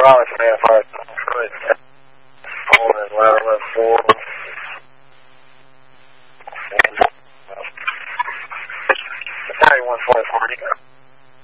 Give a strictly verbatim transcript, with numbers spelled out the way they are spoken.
Bravo command five, Detroit, Coleman, Ladder four. Battalion one forty-four, you got